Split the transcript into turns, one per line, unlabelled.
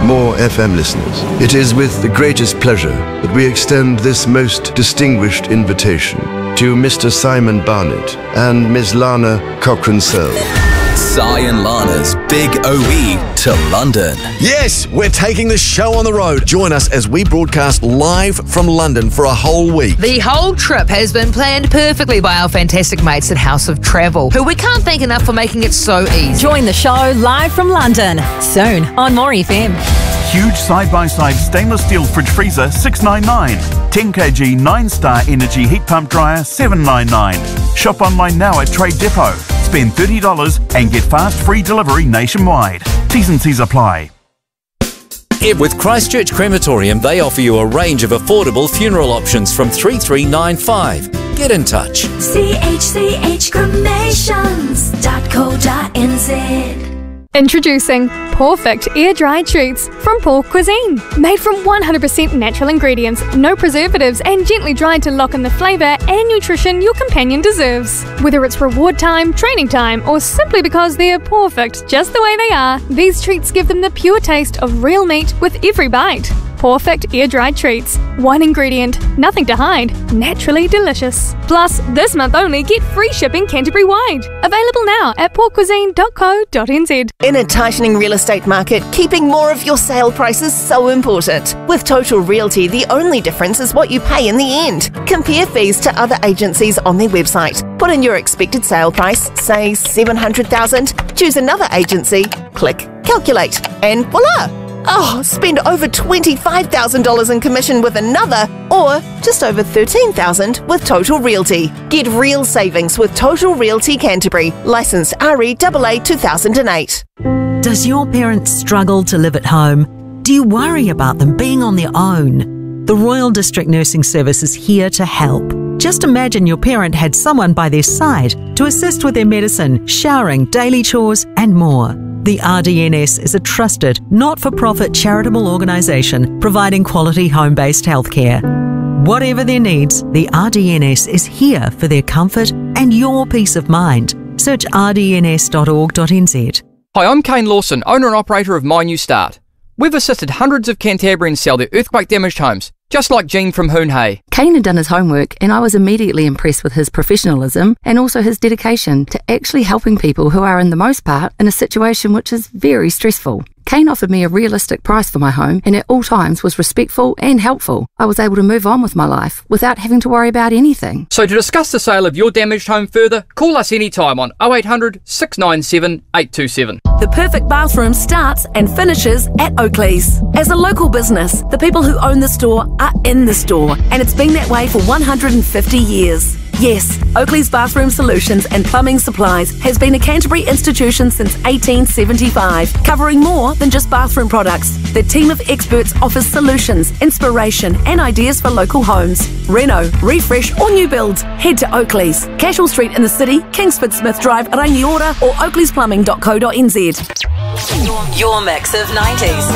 more FM listeners. It is with the greatest pleasure that we extend this most distinguished invitation to Mr. Simon Barnett and Ms. Lana Cochrane-Searle.
Si and Lana's Big OE to London.
Yes, we're taking the show on the road. Join us as we broadcast live from London for a whole week.
The whole trip has been planned perfectly by our fantastic mates at House of Travel, who we can't thank enough for making it so easy.
Join the show live from London, soon on More FM.
Huge side-by-side stainless steel fridge freezer $699. 10 kg 9-star energy heat pump dryer $799. Shop online now at Trade Depot. Spend $30 and get fast free delivery nationwide. T's and C's apply.
With Christchurch Crematorium, they offer you a range of affordable funeral options from $3,395. Get in touch.
chchcremations.co.nz.
Introducing Perfect air-dried treats from Paul Cuisine. Made from 100% natural ingredients, no preservatives, and gently dried to lock in the flavour and nutrition your companion deserves. Whether it's reward time, training time, or simply because they're perfect just the way they are, these treats give them the pure taste of real meat with every bite. Perfect air-dried treats. One ingredient, nothing to hide, naturally delicious. Plus, this month only, get free shipping Canterbury-wide. Available now at porkcuisine.co.nz.
In a tightening real estate market, keeping more of your sale price is so important. With Total Realty, the only difference is what you pay in the end. Compare fees to other agencies on their website. Put in your expected sale price, say $700,000. Choose another agency, click calculate, and voila! Oh, spend over $25,000 in commission with another, or just over $13,000 with Total Realty. Get real savings with Total Realty Canterbury, licensed REAA 2008.
Does your parents struggle to live at home? Do you worry about them being on their own? The Royal District Nursing Service is here to help. Just imagine your parent had someone by their side to assist with their medicine, showering, daily chores, and more. The RDNS is a trusted, not-for-profit charitable organisation providing quality home-based healthcare. Whatever their needs, the RDNS is here for their comfort and your peace of mind. Search rdns.org.nz.
Hi, I'm Kane Lawson, owner and operator of My New Start. We've assisted hundreds of Cantabrians sell their earthquake-damaged homes, just like Jean from Hoonhay.
Kane had done his homework, and I was immediately impressed with his professionalism and also his dedication to actually helping people who are, in the most part, in a situation which is very stressful. Kane offered me a realistic price for my home and at all times was respectful and helpful. I was able to move on with my life without having to worry about anything.
So to discuss the sale of your damaged home further, call us anytime on 0800 697 827.
The perfect bathroom starts and finishes at Oakley's. As a local business, the people who own the store are in the store, and it's been that way for 150 years. Yes, Oakley's Bathroom Solutions and Plumbing Supplies has been a Canterbury institution since 1875, covering more than just bathroom products. Their team of experts offers solutions, inspiration and ideas for local homes. Reno, refresh or new builds. Head to Oakley's, Cashel Street in the city, Kingsford Smith Drive, Rangiora or oakleys.plumbing.co.nz.
Your mix of 90s.